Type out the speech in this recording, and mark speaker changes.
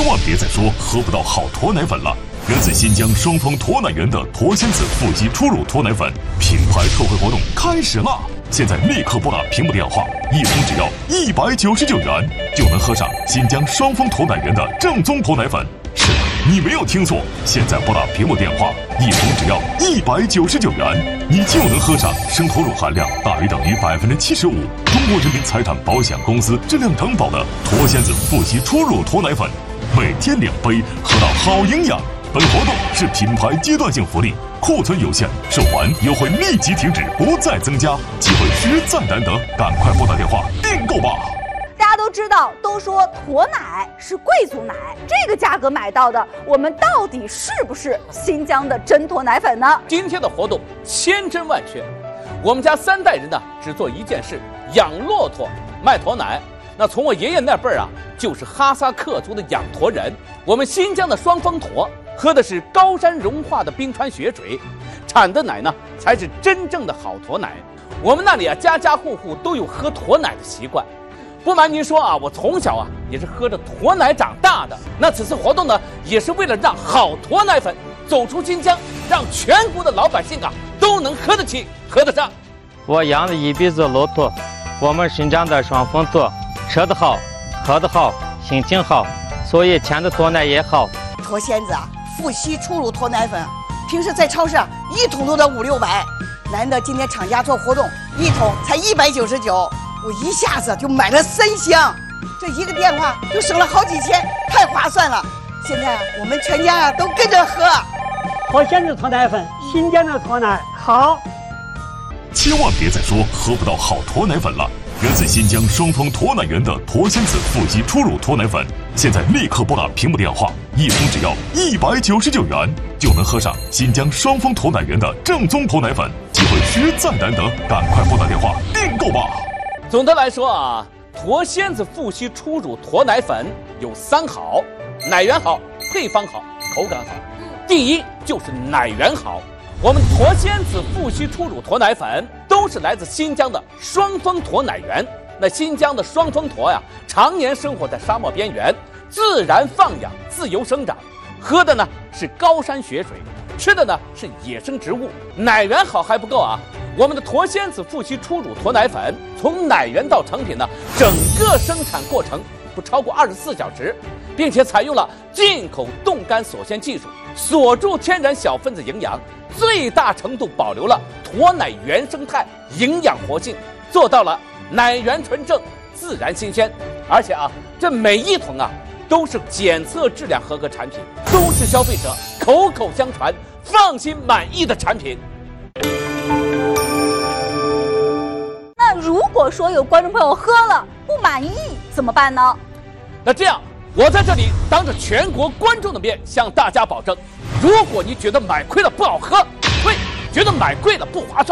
Speaker 1: 万别再说喝不到好驼奶粉了。源自新疆双峰驼奶源的驼仙子富硒初乳驼奶粉品牌特惠活动开始啦！现在立刻拨打屏幕电话，一封只要199元，就能喝上新疆双峰驼奶源的正宗驼奶粉。是的，你没有听错，现在拨打屏幕电话，一封只要199元，你就能喝上生驼乳含量大于等于75%，中国人民财产保险公司质量承保的驼仙子富硒初乳驼奶粉，每天2杯，喝到好营养。本活动是品牌阶段性福利，库存有限，售完优惠立即停止，不再增加，机会实在难得，赶快拨打电话订购吧！
Speaker 2: 大家都知道，都说驼奶是贵族奶，这个价格买到的，我们到底是不是新疆的真驼奶粉呢？
Speaker 3: 今天的活动千真万确，我们家3代人呢只做一件事：养骆驼，卖驼奶。那从我爷爷那辈儿啊，就是哈萨克族的养驼人。我们新疆的双峰驼喝的是高山融化的冰川雪水，产的奶呢才是真正的好驼奶。我们那里啊，家家户户都有喝驼奶的习惯。不瞒您说啊，我从小啊也是喝着驼奶长大的。那此次活动呢，也是为了让好驼奶粉走出新疆，让全国的老百姓啊都能喝得起、喝得上。
Speaker 4: 我养了一辈子骆驼，我们新疆的双峰驼，吃得好，喝得好，心情好，所以产的驼奶也好。
Speaker 5: 驼仙子啊，富硒初乳驼奶粉，平时在超市1桶都得500-600，难得今天厂家做活动，1桶才199，我一下子就买了3箱，这一个电话就省了好几千，太划算了。现在我们全家都跟着喝。
Speaker 6: 驼仙子驼奶粉，新疆的驼奶好。
Speaker 1: 千万别再说喝不到好驼奶粉了。源自新疆双峰驼奶源的驼仙子富硒初乳驼奶粉，现在立刻拨打屏幕电话，一封只要199元，就能喝上新疆双峰驼奶源的正宗驼奶粉，机会实在难得，赶快拨打电话订购吧！
Speaker 3: 总的来说啊，驼仙子富硒初乳驼奶粉有3好：奶源好，配方好，口感好。第一就是奶源好。我们驼仙子富硒初乳驼奶粉都是来自新疆的双峰驼奶源。那新疆的双峰驼呀，常年生活在沙漠边缘，自然放养，自由生长，喝的呢是高山雪水，吃的呢是野生植物。奶源好还不够啊，我们的驼仙子富硒初乳驼奶粉从奶源到成品呢，整个生产过程不超过24小时，并且采用了进口冻干锁鲜技术，锁住天然小分子营养，最大程度保留了驼奶原生态营养活性，做到了奶源纯正、自然新鲜。而且啊，这每1桶啊都是检测质量合格产品，都是消费者口口相传、放心满意的产品。
Speaker 2: 那如果说有观众朋友喝了不满意怎么办呢？
Speaker 3: 那这样，我在这里当着全国观众的面向大家保证，如果你觉得买亏了不好喝，对，觉得买贵了不划算，